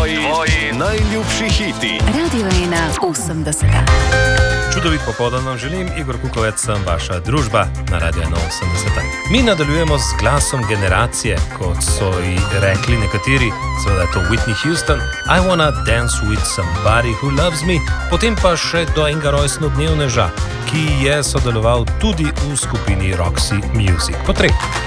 Tvoji najljubši hiti. Radio 1 80. Čudovit popoldan vam želim, Igor Kukovec sem, vaša družba na Radio 1 80. Mi nadaljujemo z glasom generacije, kot so ji rekli nekateri, seveda je to Whitney Houston, I wanna dance with somebody who loves me, potem pa še do enega rojstnodnevneža, ki je sodeloval tudi v skupini Roxy Music. Po treh.